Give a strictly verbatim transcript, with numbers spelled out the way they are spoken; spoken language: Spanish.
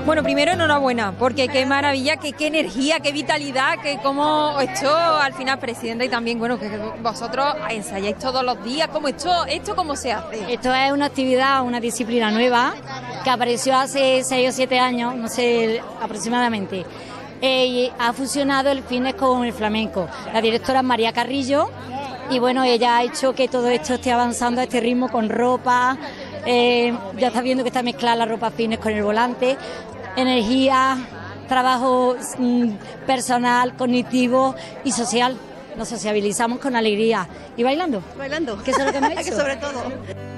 Bueno, primero enhorabuena, porque qué maravilla, qué, qué energía, qué vitalidad, que como esto al final, presidenta, y también, bueno, que vosotros ensayáis todos los días, como esto, esto cómo se hace. Esto es una actividad, una disciplina nueva que apareció hace seis o siete años, no sé, aproximadamente. Eh, y ha fusionado el fitness con el flamenco. La directora es María Carrillo y bueno, ella ha hecho que todo esto esté avanzando a este ritmo con ropa, eh, ya está viendo que está mezclada la ropa fitness con el volante, energía, trabajo mm, personal, cognitivo y social. Nos sociabilizamos con alegría y bailando. Bailando, que eso es lo que hemos hecho. que sobre todo.